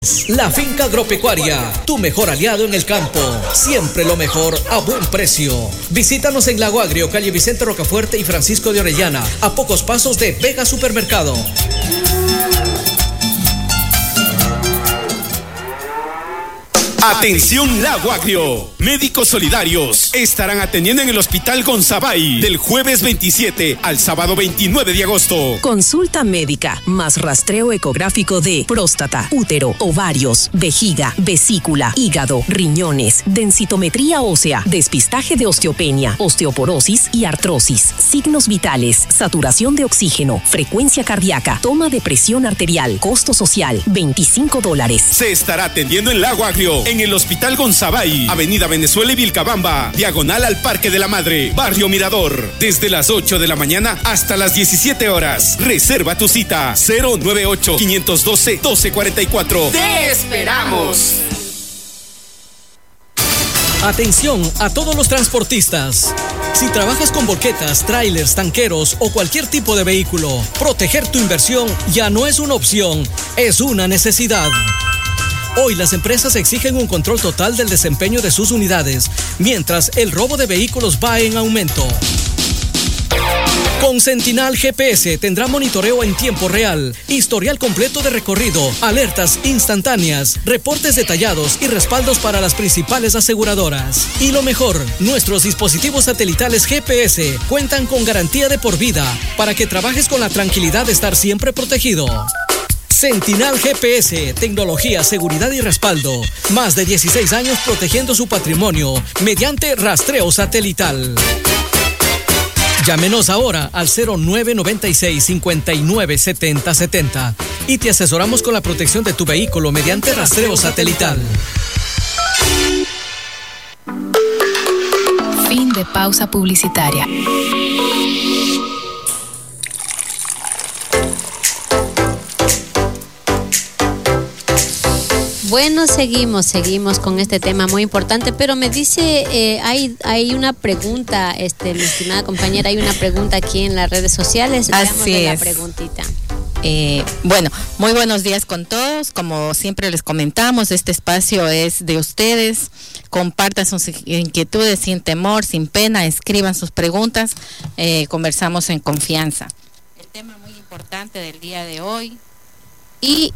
La Finca Agropecuaria, tu mejor aliado en el campo. Siempre lo mejor a buen precio. Visítanos en Lago Agrio, calle Vicente Rocafuerte y Francisco de Orellana, a pocos pasos de Vega Supermercado. Atención Lago Agrio, médicos solidarios estarán atendiendo en el Hospital Gonzabay del jueves 27 al sábado 29 de agosto. Consulta médica más rastreo ecográfico de próstata, útero, ovarios, vejiga, vesícula, hígado, riñones, densitometría ósea, despistaje de osteopenia, osteoporosis y artrosis, signos vitales, saturación de oxígeno, frecuencia cardíaca, toma de presión arterial, costo social, $25. Se estará atendiendo en Lago Agrio, en el Hospital Gonzabay, Avenida Venezuela y Vilcabamba, diagonal al Parque de la Madre, Barrio Mirador, desde las 8 de la mañana hasta las 17 horas. Reserva tu cita 098-512-1244. ¡Te esperamos! Atención a todos los transportistas. Si trabajas con volquetas, trailers, tanqueros o cualquier tipo de vehículo, proteger tu inversión ya no es una opción, es una necesidad. Hoy las empresas exigen un control total del desempeño de sus unidades, mientras el robo de vehículos va en aumento. Con Sentinal GPS tendrá monitoreo en tiempo real, historial completo de recorrido, alertas instantáneas, reportes detallados y respaldos para las principales aseguradoras. Y lo mejor, nuestros dispositivos satelitales GPS cuentan con garantía de por vida para que trabajes con la tranquilidad de estar siempre protegido. Sentinal GPS, tecnología, seguridad y respaldo. Más de 16 años protegiendo su patrimonio mediante rastreo satelital. Llámenos ahora al 0996-597070 y te asesoramos con la protección de tu vehículo mediante rastreo satelital. Fin de pausa publicitaria. Bueno, seguimos con este tema muy importante, pero me dice, hay una pregunta, mi estimada compañera, hay una pregunta aquí en las redes sociales. Así es. La preguntita. Bueno, muy buenos días con todos. Como siempre les comentamos, este espacio es de ustedes. Compartan sus inquietudes sin temor, sin pena, escriban sus preguntas, conversamos en confianza. El tema muy importante del día de hoy y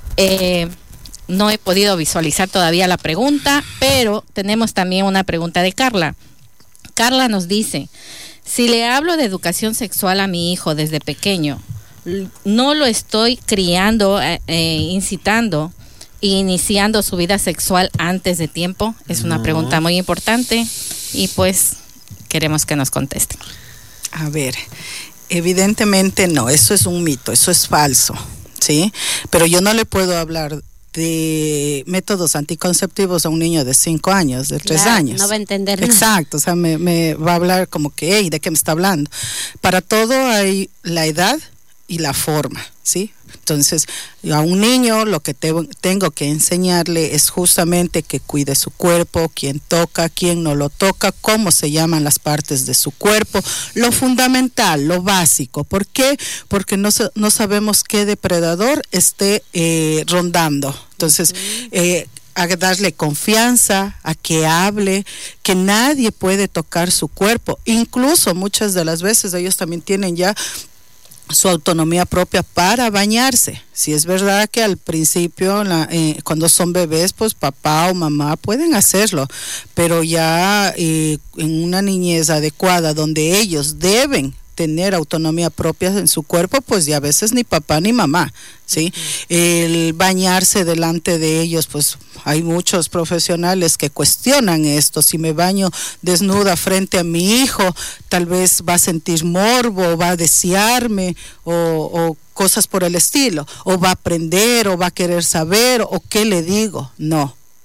no he podido visualizar todavía la pregunta, pero tenemos también una pregunta de Carla. Carla nos dice, si le hablo de educación sexual a mi hijo desde pequeño, no lo estoy criando, incitando e iniciando su vida sexual antes de tiempo. Es una pregunta muy importante y pues queremos que nos contesten. A ver, evidentemente no, eso es un mito, eso es falso, ¿sí? Pero yo no le puedo hablar de métodos anticonceptivos a un niño de 5 años, de 3 años. No va a entender nada. Exacto, o sea, me va a hablar como que, hey, ¿de qué me está hablando? Para todo hay la edad y la forma, ¿sí? Entonces, a un niño lo que tengo que enseñarle es justamente que cuide su cuerpo, quién toca, quién no lo toca, cómo se llaman las partes de su cuerpo, lo fundamental, lo básico. ¿Por qué? Porque no sabemos qué depredador esté rondando. Entonces, a darle confianza, a que hable, que nadie puede tocar su cuerpo. Incluso muchas de las veces ellos también tienen ya su autonomía propia para bañarse. Si es verdad que al principio, cuando son bebés, pues papá o mamá pueden hacerlo, pero ya en una niñez adecuada donde ellos deben tener autonomía propia en su cuerpo, pues ya a veces ni papá ni mamá, ¿sí? El bañarse delante de ellos, pues hay muchos profesionales que cuestionan esto. Si me baño desnuda frente a mi hijo, tal vez va a sentir morbo, va a desearme o cosas por el estilo, o va a aprender o va a querer saber o qué le digo. No,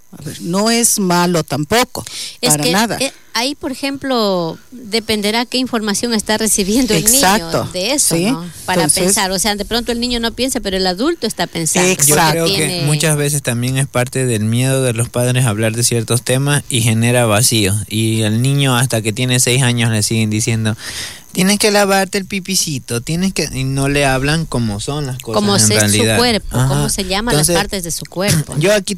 A ver, no es malo tampoco, para nada. Ahí, por ejemplo, dependerá qué información está recibiendo el Exacto, niño de eso, ¿sí? ¿no? Para Entonces, pensar, o sea, de pronto el niño no piensa, pero el adulto está pensando. Exacto. Yo creo que muchas veces también es parte del miedo de los padres hablar de ciertos temas y genera vacío. Y el niño hasta que tiene 6 años le siguen diciendo, tienes que lavarte el pipicito, y no le hablan como son las cosas como en realidad. su cuerpo, Ajá. cómo se llaman Entonces, las partes de su cuerpo. Yo aquí